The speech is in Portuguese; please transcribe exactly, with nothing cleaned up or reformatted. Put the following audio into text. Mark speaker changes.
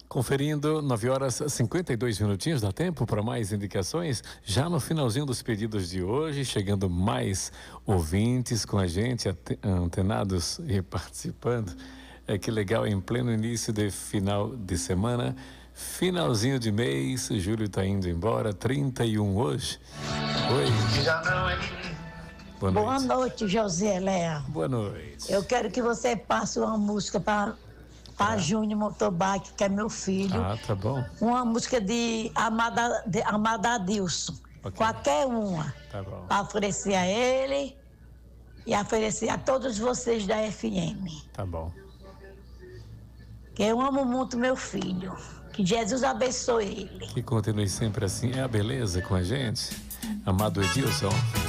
Speaker 1: Conferindo, nove horas e cinquenta e dois minutinhos, dá tempo para mais indicações? Já no finalzinho dos pedidos de hoje, chegando mais ouvintes com a gente, antenados e participando. É que legal, em pleno início de final de semana, finalzinho de mês, julho está indo embora, trinta e um hoje. Oi.
Speaker 2: Já não é.
Speaker 1: Boa noite.
Speaker 3: Boa noite, José Léa.
Speaker 1: Boa noite.
Speaker 3: Eu quero que você passe uma música para para Júnior Motorbike, que é meu filho.
Speaker 1: Ah, tá bom.
Speaker 3: Uma música de Amada, de Amada Adilson. Okay. Qualquer uma.
Speaker 1: Tá bom.
Speaker 3: Para oferecer a ele e oferecer a todos vocês da F M.
Speaker 1: Tá bom.
Speaker 3: Que eu amo muito meu filho. Que Jesus abençoe ele.
Speaker 1: Que continue sempre assim. É a beleza com a gente. Amado Edilson.